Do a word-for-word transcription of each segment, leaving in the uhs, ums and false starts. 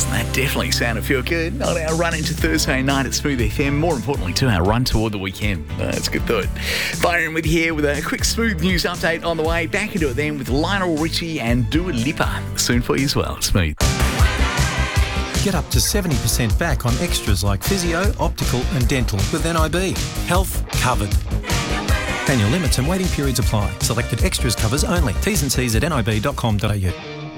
Doesn't that definitely sound a feel good on our run into Thursday night at Smooth F M? More importantly, to our run toward the weekend. Uh, that's a good thought. Byron with you here with a quick Smooth news update on the way. Back into it then with Lionel Richie and Dua Lipa. Soon for you as well. Smooth. Get up to seventy percent back on extras like physio, optical and dental with N I B. Health covered. Annual limits and waiting periods apply. Selected extras covers only. T's and C's at nib dot com dot a u.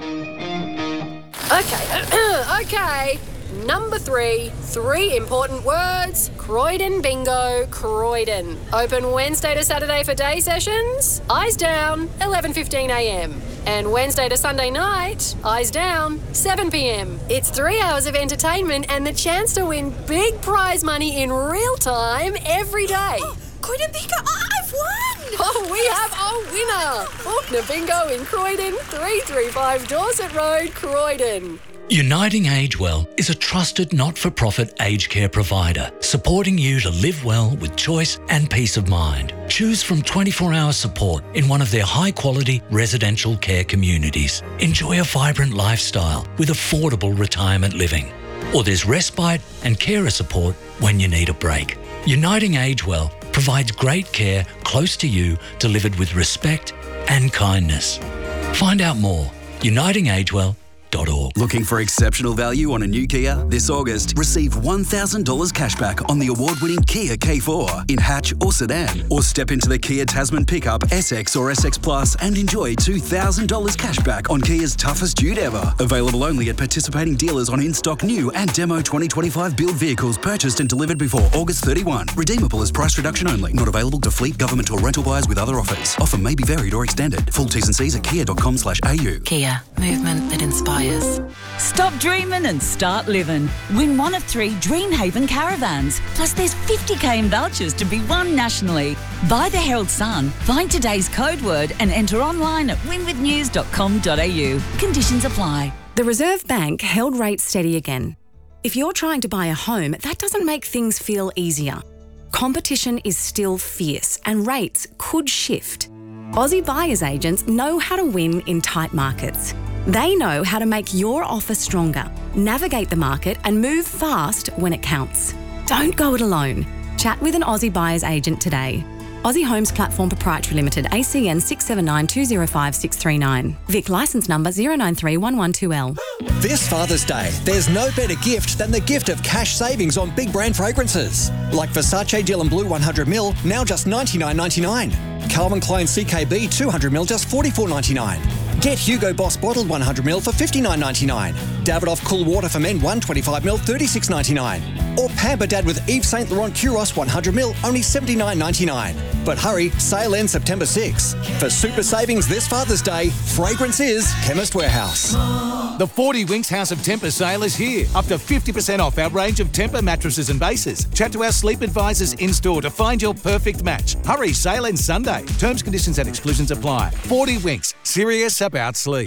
Okay, okay. Number three, three important words. Croydon Bingo, Croydon. Open Wednesday to Saturday for day sessions. Eyes down, eleven fifteen a m. And Wednesday to Sunday night, eyes down, seven p m. It's three hours of entertainment and the chance to win big prize money in real time every day. Oh, Croydon Bingo, oh, I've won! Oh, we have a winner! Faulkner Bingo in Croydon, three three five Dorset Road, Croydon. Uniting Age Well is a trusted not-for-profit aged care provider supporting you to live well with choice and peace of mind. Choose from twenty-four hour support in one of their high-quality residential care communities. Enjoy a vibrant lifestyle with affordable retirement living. Or there's respite and carer support when you need a break. Uniting Age Well provides great care close to you, delivered with respect and kindness. Find out more. uniting age well dot org. Looking for exceptional value on a new Kia? This August, receive one thousand dollars cashback on the award-winning Kia K four in hatch or sedan. Or step into the Kia Tasman pickup, S X or S X Plus and enjoy two thousand dollars cashback on Kia's toughest dude ever. Available only at participating dealers on in-stock new and demo twenty twenty-five build vehicles purchased and delivered before August thirty-first. Redeemable as price reduction only. Not available to fleet, government or rental buyers with other offers. Offer may be varied or extended. Full T's and C's at kia dot com slash a u. Kia. Movement that inspires. Stop dreaming and start living. Win one of three Dreamhaven caravans. Plus there's fifty k in vouchers to be won nationally. Buy the Herald Sun, find today's code word and enter online at win with news dot com dot a u. Conditions apply. The Reserve Bank held rates steady again. If you're trying to buy a home, that doesn't make things feel easier. Competition is still fierce and rates could shift. Aussie buyers agents know how to win in tight markets. They know how to make your offer stronger, navigate the market and move fast when it counts. Don't go it alone. Chat with an Aussie buyer's agent today. Aussie Homes Platform Proprietary Limited, A C N six seven nine two zero five six three nine. Vic licence number zero nine three one one two L. This Father's Day, there's no better gift than the gift of cash savings on big brand fragrances. Like Versace Dylan Blue one hundred milliliters, now just ninety-nine ninety-nine. Calvin Klein C K B two hundred milliliters, just forty-four ninety-nine. Get Hugo Boss bottled one hundred milliliters for fifty-nine ninety-nine. Davidoff Cool Water for Men one hundred twenty-five milliliters, thirty-six ninety-nine. Or Pamper Dad with Yves Saint Laurent Kuros one hundred milliliters, only seventy-nine ninety-nine. But hurry, sale ends September sixth. For super savings this Father's Day, fragrance is Chemist Warehouse. The forty Winks House of Temper sale is here. Up to fifty percent off our range of Temper mattresses and bases. Chat to our sleep advisors in-store to find your perfect match. Hurry, sale ends Sunday. Terms, conditions and exclusions apply. forty Winks, serious about sleep.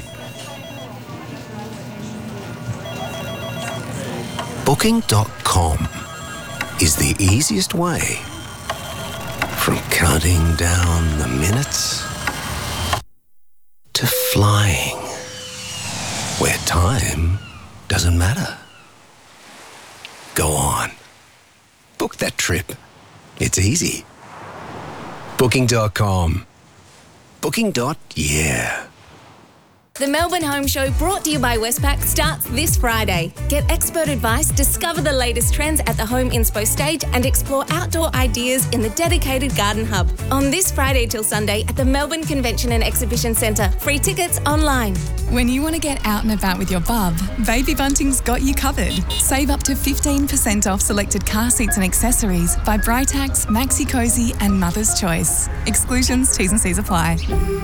Booking dot com is the easiest way from counting down the minutes to flying where time doesn't matter. Go on. Book that trip. It's easy. Booking dot com. Booking. Yeah. The Melbourne Home Show, brought to you by Westpac, starts this Friday. Get expert advice, discover the latest trends at the Home Inspo stage and explore outdoor ideas in the dedicated garden hub. On this Friday till Sunday at the Melbourne Convention and Exhibition Centre. Free tickets online. When you want to get out and about with your bub, Baby Bunting's got you covered. Save up to fifteen percent off selected car seats and accessories by Britax, Maxi Cozy and Mother's Choice. Exclusions, T's and C's apply.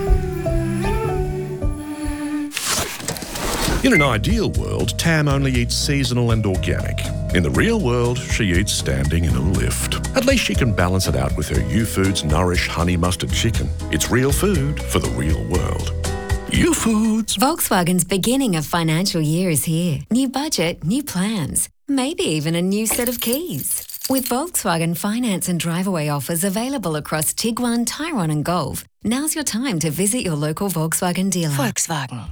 In an ideal world, Tam only eats seasonal and organic. In the real world, she eats standing in a lift. At least she can balance it out with her U-Foods Nourish Honey Mustard Chicken. It's real food for the real world. U-Foods. Volkswagen's beginning of financial year is here. New budget, new plans, maybe even a new set of keys. With Volkswagen finance and drive-away offers available across Tiguan, Tyrone and Golf, now's your time to visit your local Volkswagen dealer. Volkswagen.